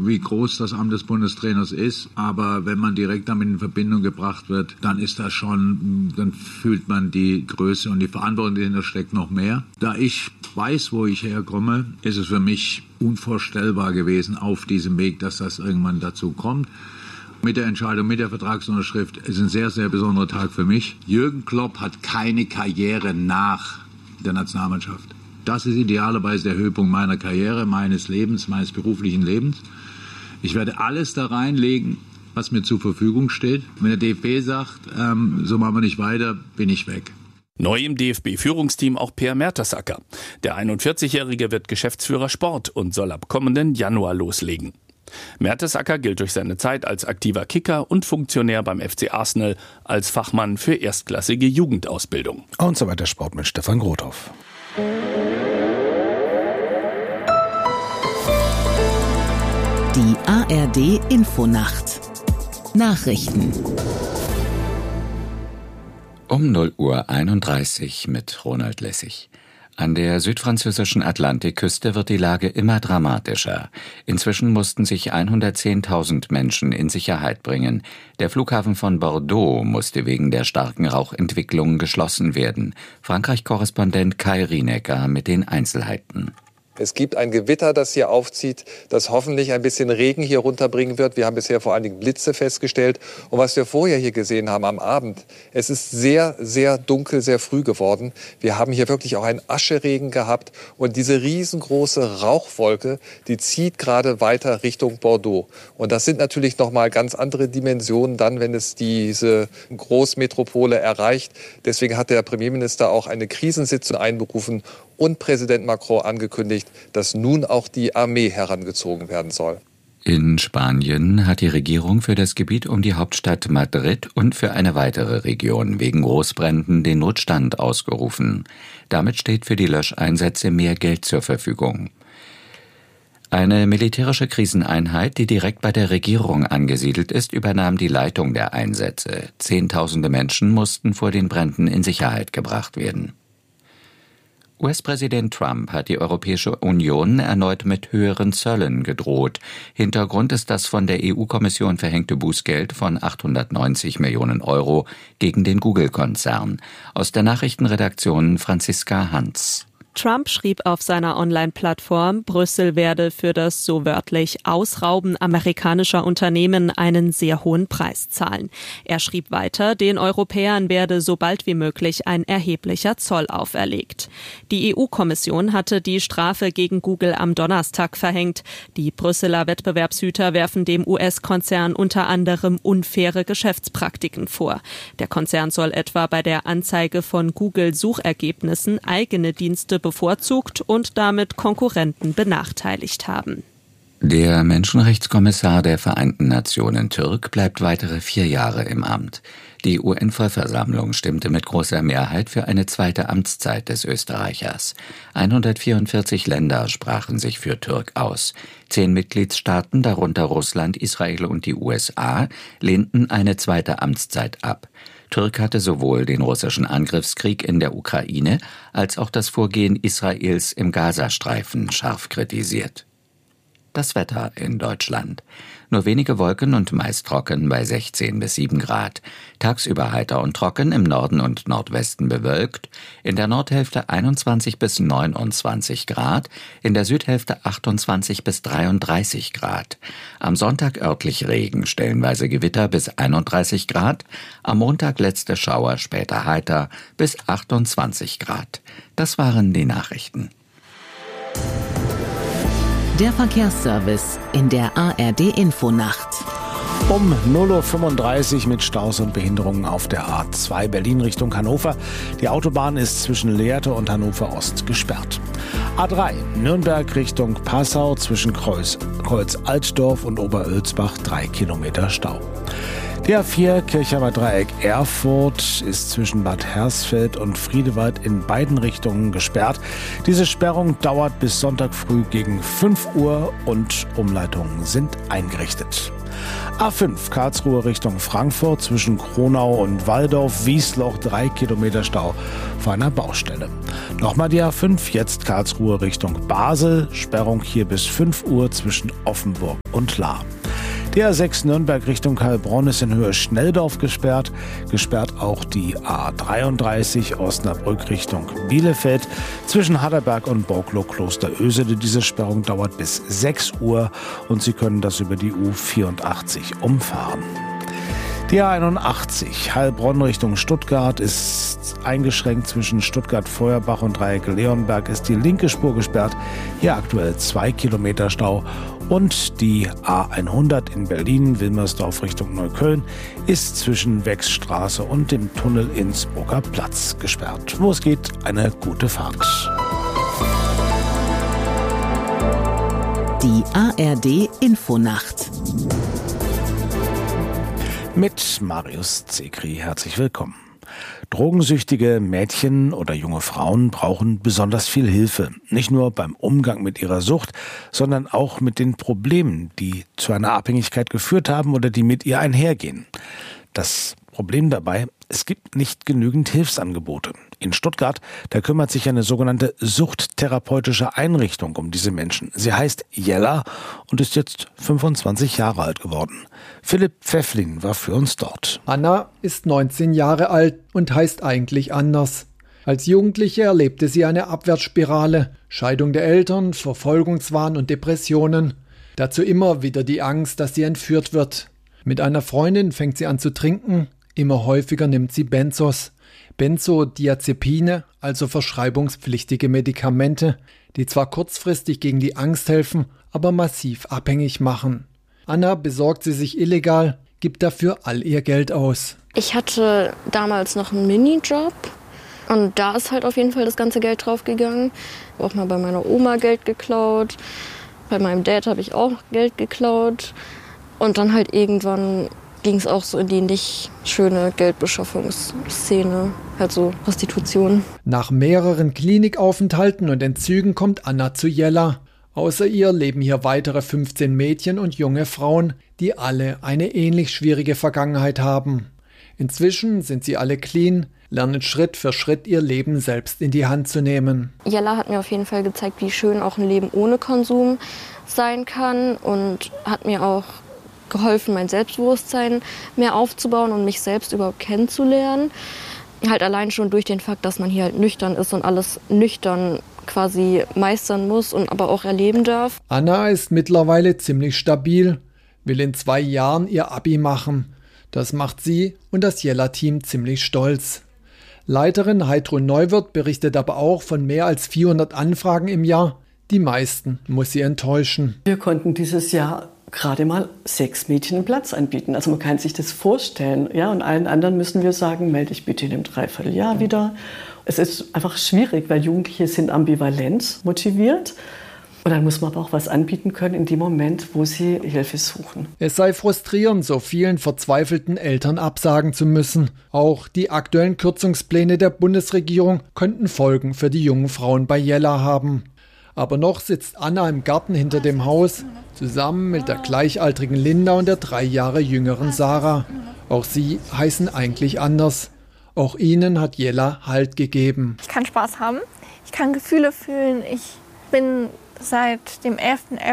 wie groß das Amt des Bundestrainers ist, aber wenn man direkt damit in Verbindung gebracht wird, dann fühlt man die Größe und die Verantwortung, die dahinter steckt, noch mehr. Da ich weiß, wo ich herkomme, ist es für mich unvorstellbar gewesen auf diesem Weg, dass das irgendwann dazu kommt. Mit der Entscheidung, mit der Vertragsunterschrift ist ein sehr, sehr besonderer Tag für mich. Jürgen Klopp hat keine Karriere nach der Nationalmannschaft. Das ist idealerweise der Höhepunkt meiner Karriere, meines Lebens, meines beruflichen Lebens. Ich werde alles da reinlegen, was mir zur Verfügung steht. Wenn der DFB sagt, so machen wir nicht weiter, bin ich weg. Neu im DFB-Führungsteam auch Per Mertesacker. Der 41-Jährige wird Geschäftsführer Sport und soll ab kommenden Januar loslegen. Mertesacker gilt durch seine Zeit als aktiver Kicker und Funktionär beim FC Arsenal als Fachmann für erstklassige Jugendausbildung. Und so weiter Sport mit Stefan Grothoff. Die ARD-Infonacht. Nachrichten. Um 0:31 Uhr mit Ronald Lessig. An der südfranzösischen Atlantikküste wird die Lage immer dramatischer. Inzwischen mussten sich 110.000 Menschen in Sicherheit bringen. Der Flughafen von Bordeaux musste wegen der starken Rauchentwicklung geschlossen werden. Frankreich-Korrespondent Kai Rienecker mit den Einzelheiten. Es gibt ein Gewitter, das hier aufzieht, das hoffentlich ein bisschen Regen hier runterbringen wird. Wir haben bisher vor allen Dingen Blitze festgestellt. Und was wir vorher hier gesehen haben am Abend, es ist sehr, sehr dunkel, sehr früh geworden. Wir haben hier wirklich auch einen Ascheregen gehabt. Und diese riesengroße Rauchwolke, die zieht gerade weiter Richtung Bordeaux. Und das sind natürlich nochmal ganz andere Dimensionen dann, wenn es diese Großmetropole erreicht. Deswegen hat der Premierminister auch eine Krisensitzung einberufen und Präsident Macron angekündigt, dass nun auch die Armee herangezogen werden soll. In Spanien hat die Regierung für das Gebiet um die Hauptstadt Madrid und für eine weitere Region wegen Großbränden den Notstand ausgerufen. Damit steht für die Löscheinsätze mehr Geld zur Verfügung. Eine militärische Kriseneinheit, die direkt bei der Regierung angesiedelt ist, übernahm die Leitung der Einsätze. Zehntausende Menschen mussten vor den Bränden in Sicherheit gebracht werden. US-Präsident Trump hat die Europäische Union erneut mit höheren Zöllen gedroht. Hintergrund ist das von der EU-Kommission verhängte Bußgeld von 890 Millionen Euro gegen den Google-Konzern. Aus der Nachrichtenredaktion Franziska Hans. Trump schrieb auf seiner Online-Plattform, Brüssel werde für das so wörtlich Ausrauben amerikanischer Unternehmen einen sehr hohen Preis zahlen. Er schrieb weiter, den Europäern werde so bald wie möglich ein erheblicher Zoll auferlegt. Die EU-Kommission hatte die Strafe gegen Google am Donnerstag verhängt. Die Brüsseler Wettbewerbshüter werfen dem US-Konzern unter anderem unfaire Geschäftspraktiken vor. Der Konzern soll etwa bei der Anzeige von Google-Suchergebnissen eigene Dienste bevorzugt und damit Konkurrenten benachteiligt haben. Der Menschenrechtskommissar der Vereinten Nationen Türk bleibt weitere 4 Jahre im Amt. Die UN-Vollversammlung stimmte mit großer Mehrheit für eine zweite Amtszeit des Österreichers. 144 Länder sprachen sich für Türk aus. 10 Mitgliedstaaten, darunter Russland, Israel und die USA, lehnten eine zweite Amtszeit ab. Türk hatte sowohl den russischen Angriffskrieg in der Ukraine als auch das Vorgehen Israels im Gazastreifen scharf kritisiert. Das Wetter in Deutschland. Nur wenige Wolken und meist trocken bei 16 bis 7 Grad. Tagsüber heiter und trocken, im Norden und Nordwesten bewölkt. In der Nordhälfte 21 bis 29 Grad, in der Südhälfte 28 bis 33 Grad. Am Sonntag örtlich Regen, stellenweise Gewitter bis 31 Grad. Am Montag letzte Schauer, später heiter bis 28 Grad. Das waren die Nachrichten. Der Verkehrsservice in der ARD-Infonacht. Um 0:35 Uhr mit Staus und Behinderungen auf der A2 Berlin Richtung Hannover. Die Autobahn ist zwischen Lehrte und Hannover Ost gesperrt. A3 Nürnberg Richtung Passau zwischen Kreuz Altdorf und Oberölsbach 3 Kilometer Stau. Die A4 Kirchheimer Dreieck Erfurt ist zwischen Bad Hersfeld und Friedewald in beiden Richtungen gesperrt. Diese Sperrung dauert bis Sonntag früh gegen 5 Uhr und Umleitungen sind eingerichtet. A5 Karlsruhe Richtung Frankfurt zwischen Kronau und Walldorf-Wiesloch 3 Kilometer Stau vor einer Baustelle. Nochmal die A5, jetzt Karlsruhe Richtung Basel, Sperrung hier bis 5 Uhr zwischen Offenburg und Lahr. Die A6 Nürnberg Richtung Heilbronn ist in Höhe Schnelldorf gesperrt. Gesperrt auch die A33 Osnabrück Richtung Bielefeld. Zwischen Harderberg und Borklow-Klosterösede. Diese Sperrung dauert bis 6 Uhr und Sie können das über die U84 umfahren. Die A81 Heilbronn Richtung Stuttgart ist eingeschränkt. Zwischen Stuttgart-Feuerbach und Dreieck-Leonberg ist die linke Spur gesperrt. Hier aktuell 2 Kilometer Stau. Und die A100 in Berlin, Wilmersdorf Richtung Neukölln, ist zwischen Wechsstraße und dem Tunnel Innsbrucker Platz gesperrt. Wo es geht, eine gute Fahrt. Die ARD Infonacht. Mit Marius Zekri. Herzlich willkommen. Drogensüchtige Mädchen oder junge Frauen brauchen besonders viel Hilfe. Nicht nur beim Umgang mit ihrer Sucht, sondern auch mit den Problemen, die zu einer Abhängigkeit geführt haben oder die mit ihr einhergehen. Das Problem dabei, es gibt nicht genügend Hilfsangebote. In Stuttgart, da kümmert sich eine sogenannte suchttherapeutische Einrichtung um diese Menschen. Sie heißt Jella und ist jetzt 25 Jahre alt geworden. Philipp Pfefflin war für uns dort. Anna ist 19 Jahre alt und heißt eigentlich anders. Als Jugendliche erlebte sie eine Abwärtsspirale, Scheidung der Eltern, Verfolgungswahn und Depressionen. Dazu immer wieder die Angst, dass sie entführt wird. Mit einer Freundin fängt sie an zu trinken, immer häufiger nimmt sie Benzos. Benzodiazepine, also verschreibungspflichtige Medikamente, die zwar kurzfristig gegen die Angst helfen, aber massiv abhängig machen. Anna besorgt sie sich illegal, gibt dafür all ihr Geld aus. Ich hatte damals noch einen Minijob und da ist halt auf jeden Fall das ganze Geld draufgegangen. Auch mal bei meiner Oma Geld geklaut, bei meinem Dad habe ich auch Geld geklaut und dann halt irgendwann ging es auch so in die nicht schöne Geldbeschaffungsszene, halt so Prostitution. Nach mehreren Klinikaufenthalten und Entzügen kommt Anna zu Jella. Außer ihr leben hier weitere 15 Mädchen und junge Frauen, die alle eine ähnlich schwierige Vergangenheit haben. Inzwischen sind sie alle clean, lernen Schritt für Schritt ihr Leben selbst in die Hand zu nehmen. Jella hat mir auf jeden Fall gezeigt, wie schön auch ein Leben ohne Konsum sein kann und hat mir auch geholfen, mein Selbstbewusstsein mehr aufzubauen und mich selbst überhaupt kennenzulernen. Halt allein schon durch den Fakt, dass man hier halt nüchtern ist und alles nüchtern quasi meistern muss und aber auch erleben darf. Anna ist mittlerweile ziemlich stabil, will in 2 Jahren ihr Abi machen. Das macht sie und das Jella-Team ziemlich stolz. Leiterin Heidrun Neuwirth berichtet aber auch von mehr als 400 Anfragen im Jahr. Die meisten muss sie enttäuschen. Wir konnten dieses Jahr gerade mal 6 Mädchen einen Platz anbieten. Also man kann sich das vorstellen. Ja, und allen anderen müssen wir sagen, melde dich bitte in einem Dreivierteljahr wieder. Es ist einfach schwierig, weil Jugendliche sind ambivalent motiviert. Und dann muss man aber auch was anbieten können in dem Moment, wo sie Hilfe suchen. Es sei frustrierend, so vielen verzweifelten Eltern absagen zu müssen. Auch die aktuellen Kürzungspläne der Bundesregierung könnten Folgen für die jungen Frauen bei Jella haben. Aber noch sitzt Anna im Garten hinter dem Haus, zusammen mit der gleichaltrigen Linda und der 3 Jahre jüngeren Sarah. Auch sie heißen eigentlich anders. Auch ihnen hat Jella Halt gegeben. Ich kann Spaß haben, ich kann Gefühle fühlen, ich bin seit dem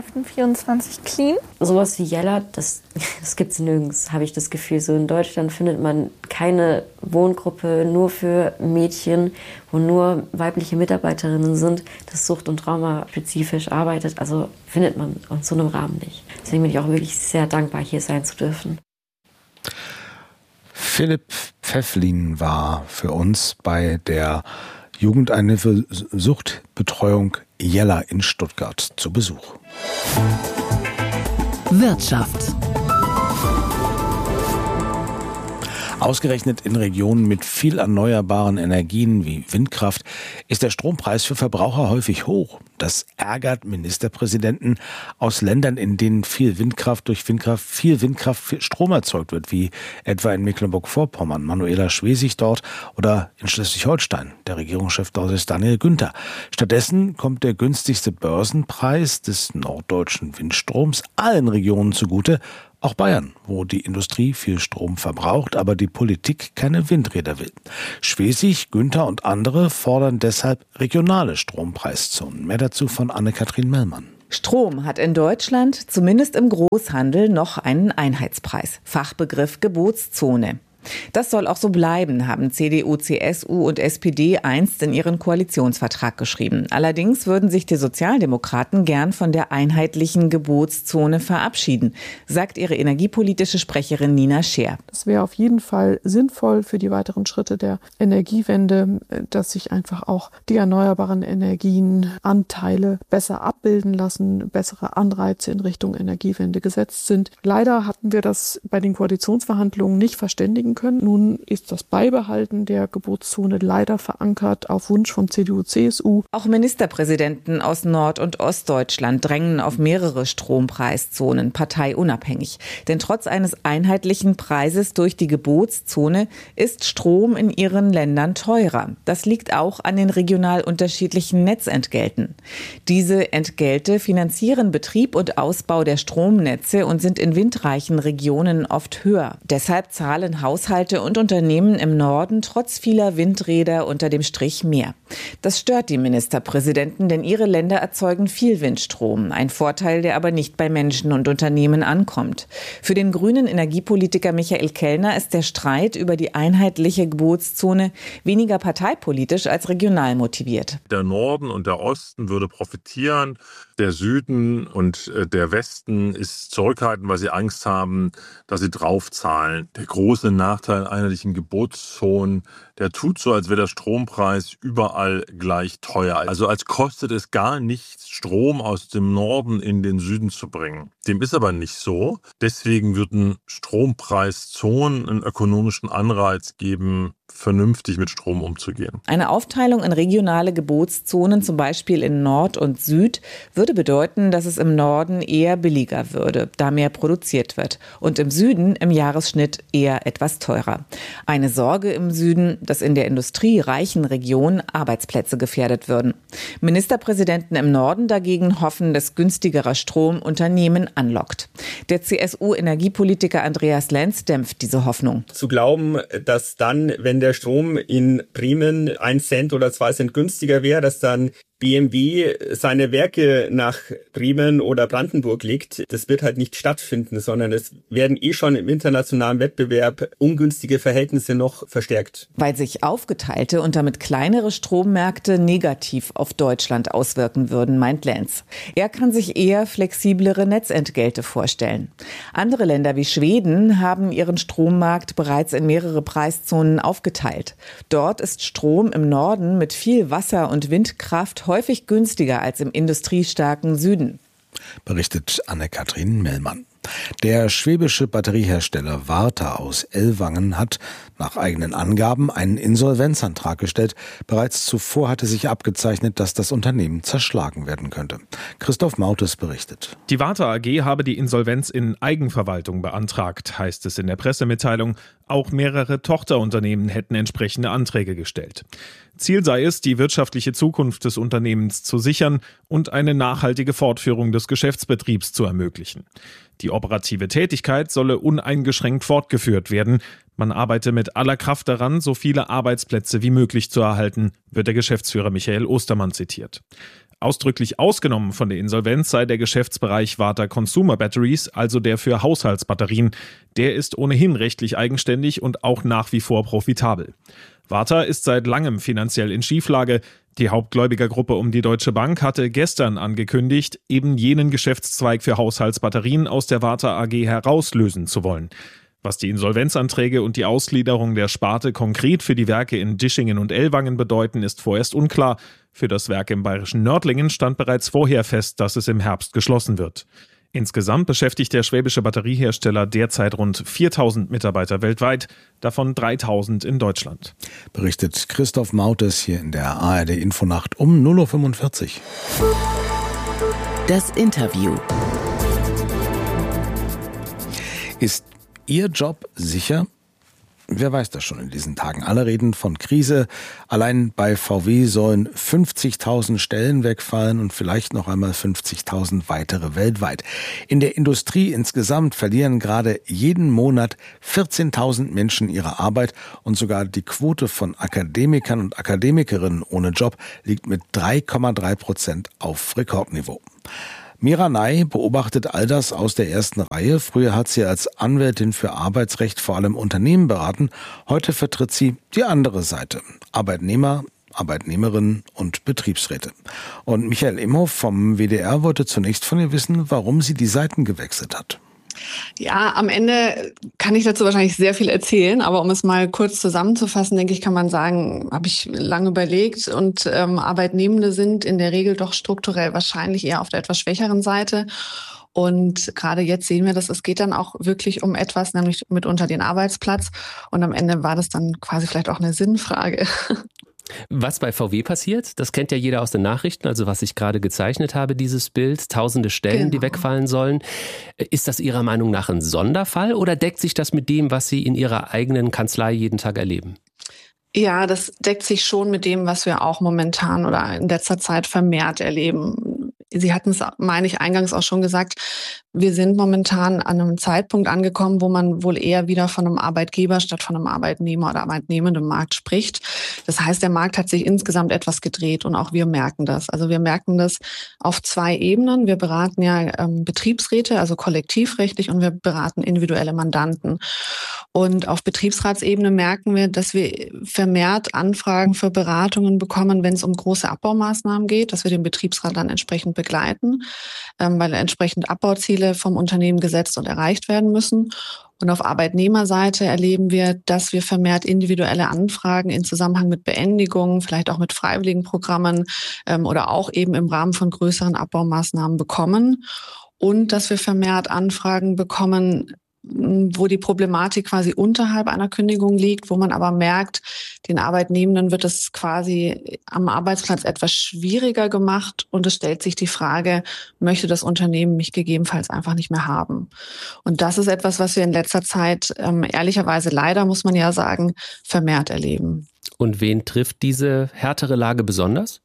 11.11.24 clean. Sowas wie Jella, das gibt es nirgends, habe ich das Gefühl. So in Deutschland findet man keine Wohngruppe nur für Mädchen, wo nur weibliche Mitarbeiterinnen sind, das Sucht- und Trauma-spezifisch arbeitet. Also findet man in so einem Rahmen nicht. Deswegen bin ich auch wirklich sehr dankbar, hier sein zu dürfen. Philipp Pfefflin war für uns bei der Jugendeinhilfe Suchtbetreuung Jella in Stuttgart zu Besuch. Wirtschaft. Ausgerechnet in Regionen mit viel erneuerbaren Energien wie Windkraft ist der Strompreis für Verbraucher häufig hoch. Das ärgert Ministerpräsidenten aus Ländern, in denen viel Windkraft für Strom erzeugt wird, wie etwa in Mecklenburg-Vorpommern. Manuela Schwesig dort oder in Schleswig-Holstein. Der Regierungschef dort ist Daniel Günther. Stattdessen kommt der günstigste Börsenpreis des norddeutschen Windstroms allen Regionen zugute, auch Bayern, wo die Industrie viel Strom verbraucht, aber die Politik keine Windräder will. Schwesig, Günther und andere fordern deshalb regionale Strompreiszonen. Mehr dazu von Anne-Kathrin Mellmann. Strom hat in Deutschland, zumindest im Großhandel, noch einen Einheitspreis. Fachbegriff Gebotszone. Das soll auch so bleiben, haben CDU, CSU und SPD einst in ihren Koalitionsvertrag geschrieben. Allerdings würden sich die Sozialdemokraten gern von der einheitlichen Gebotszone verabschieden, sagt ihre energiepolitische Sprecherin Nina Scheer. Das wäre auf jeden Fall sinnvoll für die weiteren Schritte der Energiewende, dass sich einfach auch die erneuerbaren Energienanteile besser abbilden lassen, bessere Anreize in Richtung Energiewende gesetzt sind. Leider hatten wir das bei den Koalitionsverhandlungen nicht verständigen können. Nun ist das Beibehalten der Gebotszone leider verankert auf Wunsch von CDU, CSU. Auch Ministerpräsidenten aus Nord- und Ostdeutschland drängen auf mehrere Strompreiszonen, parteiunabhängig. Denn trotz eines einheitlichen Preises durch die Gebotszone ist Strom in ihren Ländern teurer. Das liegt auch an den regional unterschiedlichen Netzentgelten. Diese Entgelte finanzieren Betrieb und Ausbau der Stromnetze und sind in windreichen Regionen oft höher. Deshalb zahlen Haushalte und Unternehmen im Norden trotz vieler Windräder unter dem Strich mehr. Das stört die Ministerpräsidenten, denn ihre Länder erzeugen viel Windstrom. Ein Vorteil, der aber nicht bei Menschen und Unternehmen ankommt. Für den grünen Energiepolitiker Michael Kellner ist der Streit über die einheitliche Gebotszone weniger parteipolitisch als regional motiviert. Der Norden und der Osten würde profitieren. Der Süden und der Westen ist zurückhaltend, weil sie Angst haben, dass sie draufzahlen. Der große Nachteil einheitlichen Gebotszonen, der tut so, als wäre der Strompreis überall gleich teuer. Also als kostet es gar nichts, Strom aus dem Norden in den Süden zu bringen. Dem ist aber nicht so. Deswegen würden Strompreiszonen einen ökonomischen Anreiz geben, vernünftig mit Strom umzugehen. Eine Aufteilung in regionale Gebotszonen, zum Beispiel in Nord und Süd, würde bedeuten, dass es im Norden eher billiger würde, da mehr produziert wird, und im Süden im Jahresschnitt eher etwas teurer. Eine Sorge im Süden, dass in der industriereichen Region Arbeitsplätze gefährdet würden. Ministerpräsidenten im Norden dagegen hoffen, dass günstigerer Strom Unternehmen anlockt. Der CSU-Energiepolitiker Andreas Lenz dämpft diese Hoffnung. Zu glauben, dass dann, wenn der Strom in Bremen 1 Cent oder 2 Cent günstiger wäre, dass dann BMW seine Werke nach Bremen oder Brandenburg legt, das wird halt nicht stattfinden, sondern es werden schon im internationalen Wettbewerb ungünstige Verhältnisse noch verstärkt. Weil sich aufgeteilte und damit kleinere Strommärkte negativ auf Deutschland auswirken würden, meint Lenz. Er kann sich eher flexiblere Netzentgelte vorstellen. Andere Länder wie Schweden haben ihren Strommarkt bereits in mehrere Preiszonen aufgeteilt. Dort ist Strom im Norden mit viel Wasser- und Windkraft häufig günstiger als im industriestarken Süden. Berichtet Anne-Kathrin Mellmann. Der schwäbische Batteriehersteller Varta aus Ellwangen hat nach eigenen Angaben einen Insolvenzantrag gestellt. Bereits zuvor hatte sich abgezeichnet, dass das Unternehmen zerschlagen werden könnte. Christoph Mautes berichtet. Die Varta AG habe die Insolvenz in Eigenverwaltung beantragt, heißt es in der Pressemitteilung. Auch mehrere Tochterunternehmen hätten entsprechende Anträge gestellt. Ziel sei es, die wirtschaftliche Zukunft des Unternehmens zu sichern und eine nachhaltige Fortführung des Geschäftsbetriebs zu ermöglichen. Die operative Tätigkeit solle uneingeschränkt fortgeführt werden. Man arbeite mit aller Kraft daran, so viele Arbeitsplätze wie möglich zu erhalten, wird der Geschäftsführer Michael Ostermann zitiert. Ausdrücklich ausgenommen von der Insolvenz sei der Geschäftsbereich Varta Consumer Batteries, also der für Haushaltsbatterien. Der ist ohnehin rechtlich eigenständig und auch nach wie vor profitabel. Varta ist seit langem finanziell in Schieflage. Die Hauptgläubigergruppe um die Deutsche Bank hatte gestern angekündigt, eben jenen Geschäftszweig für Haushaltsbatterien aus der Varta AG herauslösen zu wollen. Was die Insolvenzanträge und die Ausgliederung der Sparte konkret für die Werke in Dischingen und Ellwangen bedeuten, ist vorerst unklar. Für das Werk im bayerischen Nördlingen stand bereits vorher fest, dass es im Herbst geschlossen wird. Insgesamt beschäftigt der schwäbische Batteriehersteller derzeit rund 4.000 Mitarbeiter weltweit, davon 3.000 in Deutschland. Berichtet Christoph Mautes hier in der ARD Infonacht um 0.45 Uhr. Das Interview. Ist Ihr Job sicher? Wer weiß das schon in diesen Tagen? Alle reden von Krise. Allein bei VW sollen 50.000 Stellen wegfallen und vielleicht noch einmal 50.000 weitere weltweit. In der Industrie insgesamt verlieren gerade jeden Monat 14.000 Menschen ihre Arbeit und sogar die Quote von Akademikern und Akademikerinnen ohne Job liegt mit 3,3% auf Rekordniveau. Mira Ney beobachtet all das aus der ersten Reihe. Früher hat sie als Anwältin für Arbeitsrecht vor allem Unternehmen beraten. Heute vertritt sie die andere Seite. Arbeitnehmer, Arbeitnehmerinnen und Betriebsräte. Und Michael Imhoff vom WDR wollte zunächst von ihr wissen, warum sie die Seiten gewechselt hat. Ja, am Ende kann ich dazu wahrscheinlich sehr viel erzählen, aber um es mal kurz zusammenzufassen, denke ich, kann man sagen, habe ich lange überlegt und Arbeitnehmende sind in der Regel doch strukturell wahrscheinlich eher auf der etwas schwächeren Seite. Und gerade jetzt sehen wir, dass es geht dann auch wirklich um etwas, nämlich mitunter den Arbeitsplatz. Und am Ende war das dann quasi vielleicht auch eine Sinnfrage. Was bei VW passiert, das kennt ja jeder aus den Nachrichten, also was ich gerade gezeichnet habe, dieses Bild, tausende Stellen, die wegfallen sollen. Ist das Ihrer Meinung nach ein Sonderfall oder deckt sich das mit dem, was Sie in Ihrer eigenen Kanzlei jeden Tag erleben? Ja, das deckt sich schon mit dem, was wir auch momentan oder in letzter Zeit vermehrt erleben. Sie hatten es, meine ich, eingangs auch schon gesagt, wir sind momentan an einem Zeitpunkt angekommen, wo man wohl eher wieder von einem Arbeitgeber statt von einem Arbeitnehmer oder arbeitnehmendem Markt spricht. Das heißt, der Markt hat sich insgesamt etwas gedreht und auch wir merken das. Also wir merken das auf 2 Ebenen. Wir beraten ja Betriebsräte, also kollektivrechtlich, und wir beraten individuelle Mandanten. Und auf Betriebsratsebene merken wir, dass wir vermehrt Anfragen für Beratungen bekommen, wenn es um große Abbaumaßnahmen geht, dass wir den Betriebsrat dann entsprechend begleiten, weil entsprechend Abbauziele vom Unternehmen gesetzt und erreicht werden müssen. Und auf Arbeitnehmerseite erleben wir, dass wir vermehrt individuelle Anfragen in Zusammenhang mit Beendigungen, vielleicht auch mit freiwilligen Programmen oder auch eben im Rahmen von größeren Abbaumaßnahmen bekommen. Und dass wir vermehrt Anfragen bekommen, wo die Problematik quasi unterhalb einer Kündigung liegt, wo man aber merkt, den Arbeitnehmenden wird es quasi am Arbeitsplatz etwas schwieriger gemacht und es stellt sich die Frage, möchte das Unternehmen mich gegebenenfalls einfach nicht mehr haben? Und das ist etwas, was wir in letzter Zeit ehrlicherweise leider, muss man ja sagen, vermehrt erleben. Und wen trifft diese härtere Lage besonders?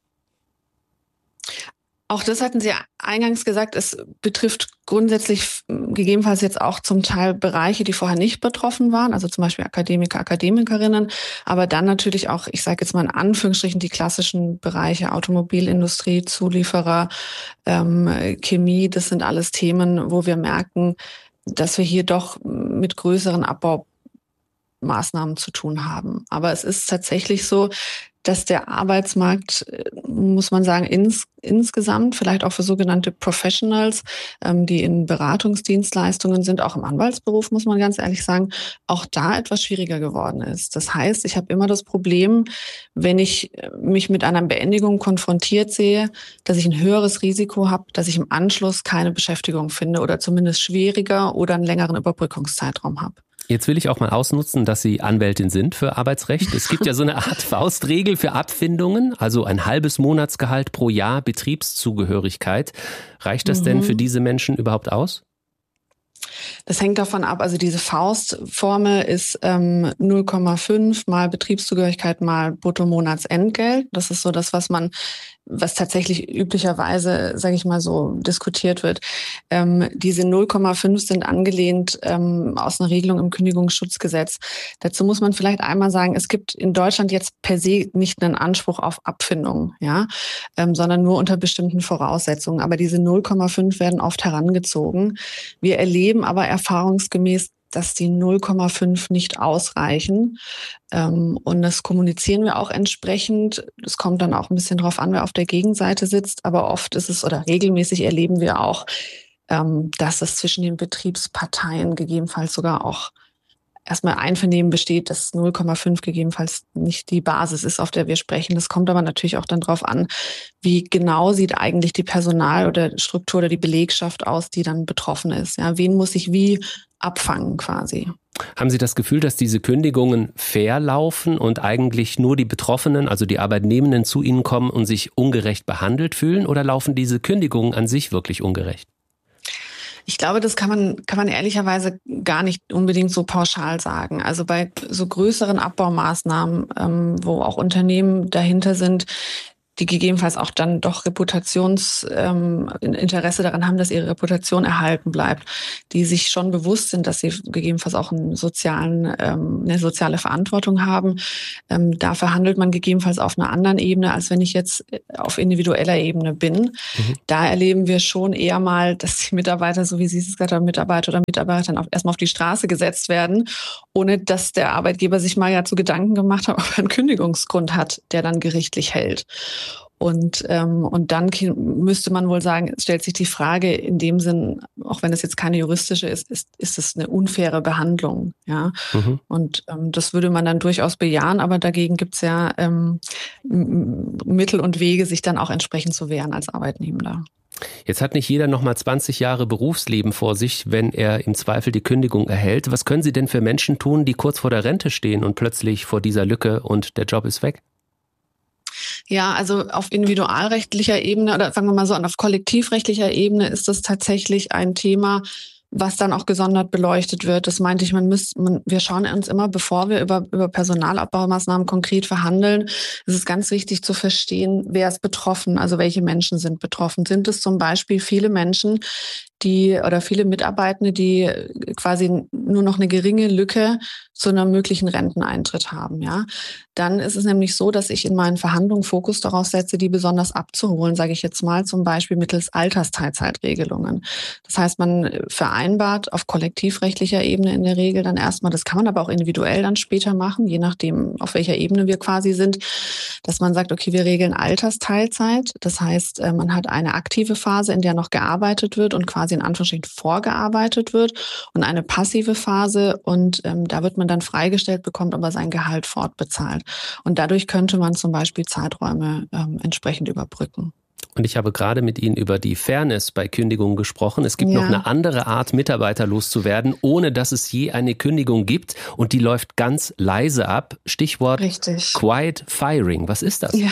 Auch das hatten Sie eingangs gesagt, es betrifft grundsätzlich gegebenenfalls jetzt auch zum Teil Bereiche, die vorher nicht betroffen waren, also zum Beispiel Akademiker, Akademikerinnen, aber dann natürlich auch, ich sage jetzt mal in Anführungsstrichen, die klassischen Bereiche Automobilindustrie, Zulieferer, Chemie, das sind alles Themen, wo wir merken, dass wir hier doch mit größeren Abbaumaßnahmen zu tun haben. Aber es ist tatsächlich so, dass der Arbeitsmarkt, muss man sagen, insgesamt, vielleicht auch für sogenannte Professionals, die in Beratungsdienstleistungen sind, auch im Anwaltsberuf, muss man ganz ehrlich sagen, auch da etwas schwieriger geworden ist. Das heißt, ich habe immer das Problem, wenn ich mich mit einer Beendigung konfrontiert sehe, dass ich ein höheres Risiko habe, dass ich im Anschluss keine Beschäftigung finde oder zumindest schwieriger oder einen längeren Überbrückungszeitraum habe. Jetzt will ich auch mal ausnutzen, dass Sie Anwältin sind für Arbeitsrecht. Es gibt ja so eine Art Faustregel für Abfindungen, also ein halbes Monatsgehalt pro Jahr Betriebszugehörigkeit. Reicht das denn für diese Menschen überhaupt aus? Das hängt davon ab, also diese Faustformel ist 0,5 mal Betriebszugehörigkeit mal Bruttomonatsentgelt. Das ist so das, was tatsächlich üblicherweise, sage ich mal so, diskutiert wird. Diese 0,5 sind angelehnt aus einer Regelung im Kündigungsschutzgesetz. Dazu muss man vielleicht einmal sagen, es gibt in Deutschland jetzt per se nicht einen Anspruch auf Abfindung, ja, sondern nur unter bestimmten Voraussetzungen. Aber diese 0,5 werden oft herangezogen. Wir erleben aber erfahrungsgemäß, dass die 0,5 nicht ausreichen. Und das kommunizieren wir auch entsprechend. Es kommt dann auch ein bisschen drauf an, wer auf der Gegenseite sitzt. Aber oft ist es oder regelmäßig erleben wir auch, dass es zwischen den Betriebsparteien gegebenenfalls sogar auch erstmal Einvernehmen besteht, dass 0,5 gegebenenfalls nicht die Basis ist, auf der wir sprechen. Das kommt aber natürlich auch dann drauf an, wie genau sieht eigentlich die Personal- oder Struktur oder die Belegschaft aus, die dann betroffen ist. Ja, wen muss ich wie abfangen quasi? Haben Sie das Gefühl, dass diese Kündigungen fair laufen und eigentlich nur die Betroffenen, also die Arbeitnehmenden, zu Ihnen kommen und sich ungerecht behandelt fühlen, oder laufen diese Kündigungen an sich wirklich ungerecht? Ich glaube, das kann man ehrlicherweise gar nicht unbedingt so pauschal sagen. Also bei so größeren Abbaumaßnahmen, wo auch Unternehmen dahinter sind, die gegebenenfalls auch dann doch Interesse daran haben, dass ihre Reputation erhalten bleibt, die sich schon bewusst sind, dass sie gegebenenfalls auch eine soziale Verantwortung haben. Da verhandelt man gegebenenfalls auf einer anderen Ebene, als wenn ich jetzt auf individueller Ebene bin. Da erleben wir schon eher mal, dass die Mitarbeiter, so wie Sie es gesagt haben, Mitarbeiter oder Mitarbeiterinnen erstmal auf die Straße gesetzt werden, ohne dass der Arbeitgeber sich mal dazu Gedanken gemacht hat, ob er einen Kündigungsgrund hat, der dann gerichtlich hält. Und dann müsste man wohl sagen, es stellt sich die Frage in dem Sinn, auch wenn es jetzt keine juristische ist es eine unfaire Behandlung, ja. Und das würde man dann durchaus bejahen, aber dagegen gibt es ja Mittel und Wege, sich dann auch entsprechend zu wehren als Arbeitnehmender. Jetzt hat nicht jeder noch mal 20 Jahre Berufsleben vor sich, wenn er im Zweifel die Kündigung erhält. Was können Sie denn für Menschen tun, die kurz vor der Rente stehen und plötzlich vor dieser Lücke und der Job ist weg? Ja, also auf individualrechtlicher Ebene oder sagen wir mal so, auf kollektivrechtlicher Ebene ist das tatsächlich ein Thema, was dann auch gesondert beleuchtet wird. Das meinte ich, wir schauen uns immer, bevor wir über Personalabbaumaßnahmen konkret verhandeln, ist es ganz wichtig zu verstehen, wer ist betroffen, also welche Menschen sind betroffen. Sind es zum Beispiel viele Menschen, viele Mitarbeitende, die quasi nur noch eine geringe Lücke zu einem möglichen Renteneintritt haben, ja? Dann ist es nämlich so, dass ich in meinen Verhandlungen Fokus darauf setze, die besonders abzuholen, sage ich jetzt mal, zum Beispiel mittels Altersteilzeitregelungen. Das heißt, man vereinbart auf kollektivrechtlicher Ebene in der Regel dann erstmal, das kann man aber auch individuell dann später machen, je nachdem, auf welcher Ebene wir quasi sind, dass man sagt, okay, wir regeln Altersteilzeit. Das heißt, man hat eine aktive Phase, in der noch gearbeitet wird und quasi in Anführungsstrichen vorgearbeitet wird und eine passive Phase und da wird man dann freigestellt, bekommt aber sein Gehalt fortbezahlt. Und dadurch könnte man zum Beispiel Zeiträume entsprechend überbrücken. Und ich habe gerade mit Ihnen über die Fairness bei Kündigungen gesprochen. Es gibt noch eine andere Art, Mitarbeiter loszuwerden, ohne dass es je eine Kündigung gibt. Und die läuft ganz leise ab. Stichwort Quiet Firing. Was ist das? Ja.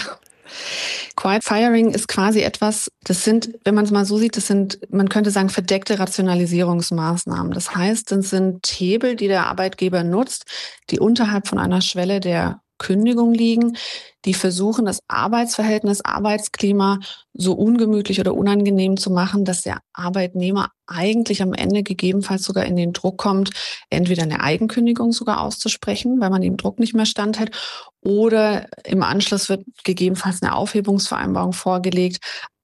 Quiet Firing ist quasi etwas, das sind, wenn man es mal so sieht, man könnte sagen, verdeckte Rationalisierungsmaßnahmen. Das heißt, das sind Hebel, die der Arbeitgeber nutzt, die unterhalb von einer Schwelle der Kündigung liegen, die versuchen, das Arbeitsverhältnis, Arbeitsklima so ungemütlich oder unangenehm zu machen, dass der Arbeitnehmer eigentlich am Ende gegebenenfalls sogar in den Druck kommt, entweder eine Eigenkündigung sogar auszusprechen, weil man dem Druck nicht mehr standhält, oder im Anschluss wird gegebenenfalls eine Aufhebungsvereinbarung vorgelegt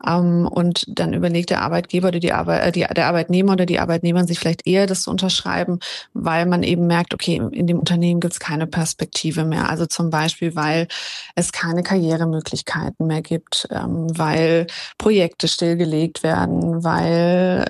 und dann überlegt der Arbeitgeber oder der Arbeitnehmer oder die Arbeitnehmerin sich vielleicht eher, das zu unterschreiben, weil man eben merkt, okay, in dem Unternehmen gibt es keine Perspektive mehr. Also zum Beispiel, weil es keine Karrieremöglichkeiten mehr gibt, weil Projekte stillgelegt werden, weil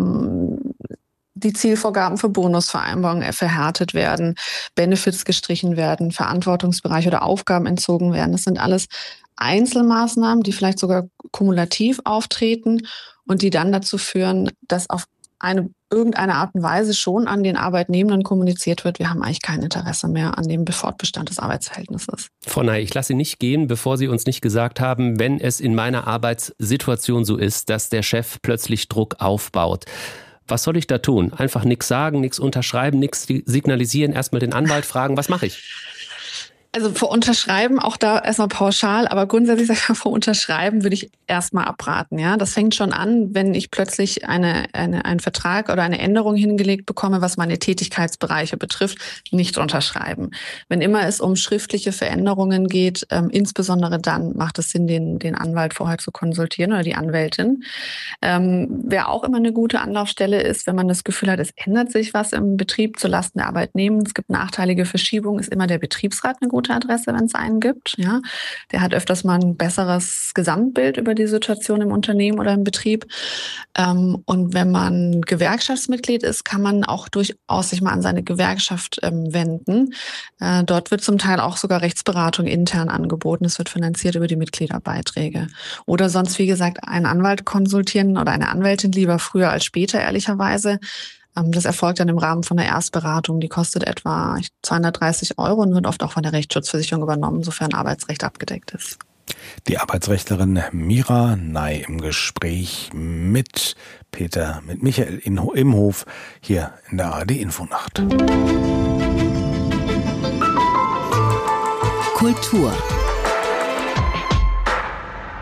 die Zielvorgaben für Bonusvereinbarungen verhärtet werden, Benefits gestrichen werden, Verantwortungsbereiche oder Aufgaben entzogen werden. Das sind alles Einzelmaßnahmen, die vielleicht sogar kumulativ auftreten und die dann dazu führen, dass auf irgendeine Art und Weise schon an den Arbeitnehmenden kommuniziert wird, wir haben eigentlich kein Interesse mehr an dem Fortbestand des Arbeitsverhältnisses. Frau Ney, ich lasse Sie nicht gehen, bevor Sie uns nicht gesagt haben, wenn es in meiner Arbeitssituation so ist, dass der Chef plötzlich Druck aufbaut. Was soll ich da tun? Einfach nichts sagen, nichts unterschreiben, nichts signalisieren, erstmal den Anwalt fragen, was mache ich? Also vor Unterschreiben, auch da erstmal pauschal, aber grundsätzlich sage ich, vor Unterschreiben würde ich erstmal abraten. Ja, das fängt schon an, wenn ich plötzlich einen Vertrag oder eine Änderung hingelegt bekomme, was meine Tätigkeitsbereiche betrifft, nicht unterschreiben. Wenn immer es um schriftliche Veränderungen geht, insbesondere dann macht es Sinn, den Anwalt vorher zu konsultieren oder die Anwältin. Wer auch immer eine gute Anlaufstelle ist, wenn man das Gefühl hat, es ändert sich was im Betrieb zulasten der Arbeitnehmer, es gibt nachteilige Verschiebungen, ist immer der Betriebsrat eine gute Adresse, wenn es einen gibt. Ja, der hat öfters mal ein besseres Gesamtbild über die Situation im Unternehmen oder im Betrieb. Und wenn man Gewerkschaftsmitglied ist, kann man auch durchaus sich mal an seine Gewerkschaft wenden. Dort wird zum Teil auch sogar Rechtsberatung intern angeboten. Es wird finanziert über die Mitgliederbeiträge. Oder sonst, wie gesagt, einen Anwalt konsultieren oder eine Anwältin, lieber früher als später, ehrlicherweise. Das erfolgt dann im Rahmen von der Erstberatung. Die kostet etwa 230 € und wird oft auch von der Rechtsschutzversicherung übernommen, sofern Arbeitsrecht abgedeckt ist. Die Arbeitsrechtlerin Mira Ney im Gespräch mit Michael Imhof hier in der ARD Infonacht. Kultur.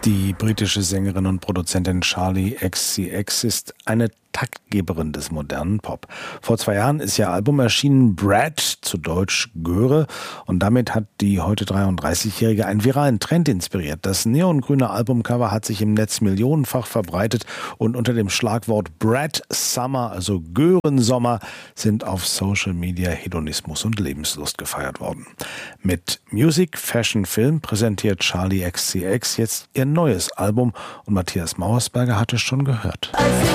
Die britische Sängerin und Produzentin Charli XCX ist eine Taktgeberin des modernen Pop. Vor 2 Jahren ist ihr Album erschienen, Brad, zu Deutsch Göre, und damit hat die heute 33-Jährige einen viralen Trend inspiriert. Das neongrüne Albumcover hat sich im Netz millionenfach verbreitet und unter dem Schlagwort Brad Summer, also Gören-Sommer, sind auf Social Media Hedonismus und Lebenslust gefeiert worden. Mit Music, Fashion, Film präsentiert Charli XCX jetzt ihr neues Album und Matthias Mauersberger hat es schon gehört.